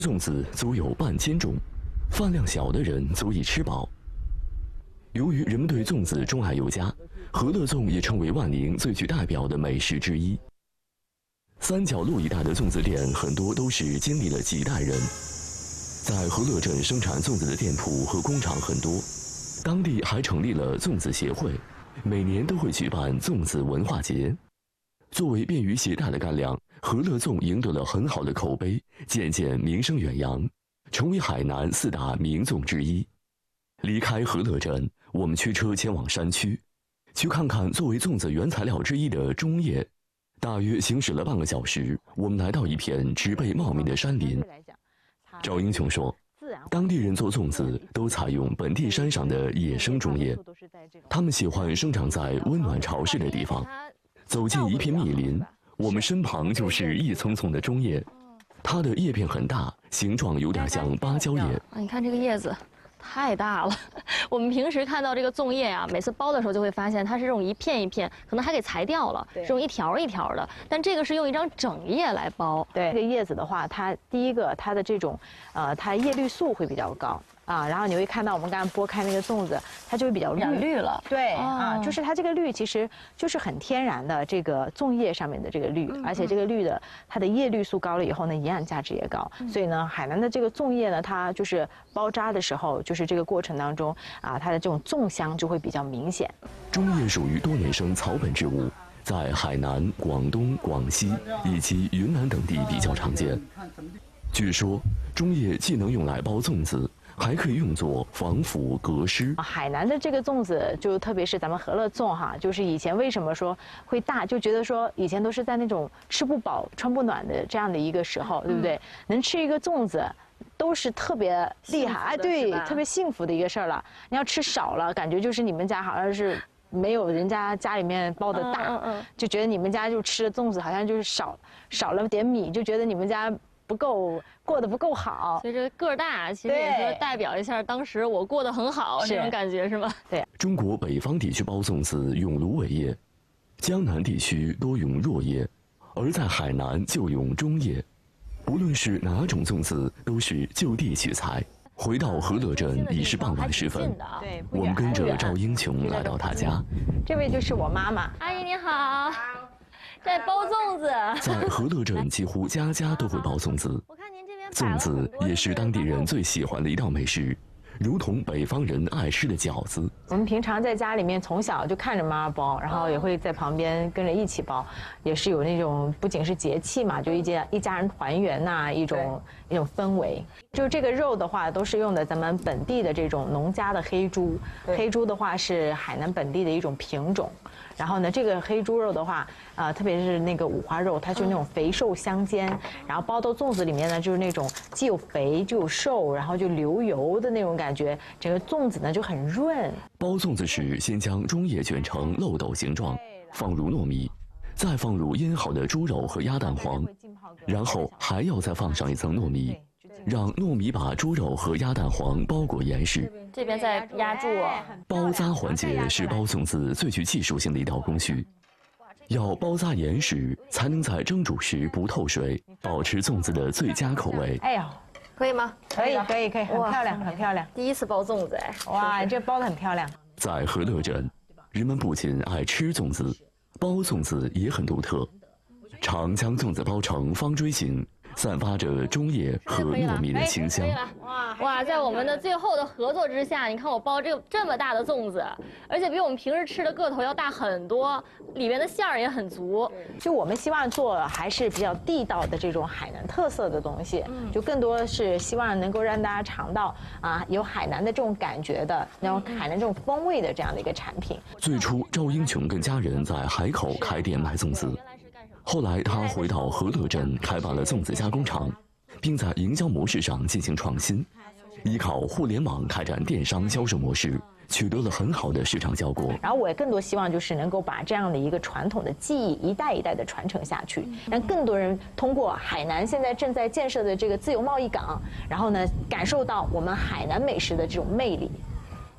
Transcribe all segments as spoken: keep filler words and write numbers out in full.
粽子足有半千种，饭量小的人足以吃饱。由于人们对粽子钟爱有加，和乐粽也成为万宁最具代表的美食之一。三角路一带的粽子店很多都是经历了几代人，在和乐镇生产粽子的店铺和工厂很多，当地还成立了粽子协会，每年都会举办粽子文化节。作为便于携带的干粮，和乐粽赢得了很好的口碑，渐渐名声远扬，成为海南四大名粽之一。离开和乐镇，我们驱车前往山区，去看看作为粽子原材料之一的中叶。大约行驶了半个小时，我们来到一片植被茂密的山林。赵英琼说，当地人做粽子都采用本地山上的野生中叶，他们喜欢生长在温暖潮湿的地方。走进一片密林，我们身旁就是一丛丛的中叶，它的叶片很大，形状有点像芭蕉叶。 啊，你看这个叶子太大了。我们平时看到这个粽叶啊，每次包的时候就会发现它是这种一片一片，可能还给裁掉了，这种一条一条的。但这个是用一张整叶来包。 对，这个叶子的话，它第一个它的这种呃，它叶绿素会比较高。啊，然后你会看到我们刚刚剥开那个粽子，它就会比较绿绿了。 对、哦、啊，就是它这个绿其实就是很天然的这个粽叶上面的这个绿，嗯、而且这个绿的它的叶绿素高了以后呢，营养价值也高。嗯、所以呢，海南的这个粽叶呢，它就是包扎的时候，就是这个过程当中啊，它的这种粽香就会比较明显。 中叶属于多年生草本植物，在海南、广东、广西以及云南等地比较常见。据说中叶既能用来包粽子，还可以用作防腐隔湿。 海南的这个粽子，就特别是咱们和乐粽哈，就是以前为什么说会大，就觉得说以前都是在那种吃不饱穿不暖的这样的一个时候，对不对？嗯、能吃一个粽子，都是特别厉害，哎，对，特别幸福的一个事儿了。你要吃少了，感觉就是你们家好像是没有人家家里面包的大，嗯嗯、就觉得你们家就吃的粽子好像就是少少了点米，就觉得你们家不够过得不够好， 所以这个个儿大其实也是代表一下当时我过得很好这种感觉，是吗？ 对。 中国北方地区包粽子用芦苇叶，江南地区多用箬叶，而在海南就用中叶。不论是哪种粽子，都是就地取材。回到和乐镇已是傍晚时分， 对， 我们跟着赵英琼来到他家。 这位就是我妈妈， 阿姨你好。在包粽子， 在和乐镇几乎家家都会包粽子。粽子也是当地人最喜欢的一道美食，如同北方人爱吃的饺子。 我们平常在家里面从小就看着妈妈包，然后也会在旁边跟着一起包，也是有那种不仅是节气嘛，就一家一家人团圆呐、啊、一种一种氛围。就这个肉的话，都是用的咱们本地的这种农家的黑猪，黑猪的话是海南本地的一种品种。然后呢，这个黑猪肉的话，呃，特别是那个五花肉，它就是那种肥瘦相间，然后包到粽子里面呢，就是那种既有肥就有瘦，然后就流油的那种感觉，整个粽子呢就很润。 包粽子时，先将中叶卷成漏斗形状，放入糯米，再放入腌好的猪肉和鸭蛋黄，然后还要再放上一层糯米，让糯米把猪肉和鸭蛋黄包裹严实。 这边在压住啊。 包扎环节是包粽子最具技术性的一道工序，要包扎严实，才能在蒸煮时不透水，保持粽子的最佳口味。 哎呦， 可以吗？ 可以，可以，可以，很漂亮，很漂亮。 第一次包粽子哎， 哇，这包得很漂亮。 在和乐镇，人们不仅爱吃粽子，包粽子也很独特，常将粽子包成方锥形，散发着中叶和糯米的清香。 哇哇，在我们的最后的合作之下，你看我包这个这么大的粽子，而且比我们平时吃的个头要大很多，里面的馅儿也很足。 就我们希望做还是比较地道的这种海南特色的东西，嗯、就更多是希望能够让大家尝到啊有海南的这种感觉的，然后海南这种风味的这样的一个产品。 最初，赵英琼跟家人在海口开店卖粽子。后来，他回到和乐镇开办了粽子加工厂，并在营销模式上进行创新，依靠互联网开展电商销售模式，取得了很好的市场效果。 然后我也更多希望就是能够把这样的一个传统的技艺一代一代的传承下去，让更多人通过海南现在正在建设的这个自由贸易港，然后呢感受到我们海南美食的这种魅力。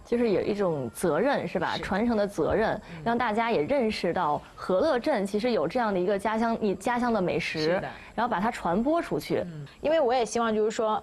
就是有一种责任，是吧？传承的责任，让大家也认识到和乐镇其实有这样的一个家乡，你家乡的美食，然后把它传播出去。 因为我也希望就是说，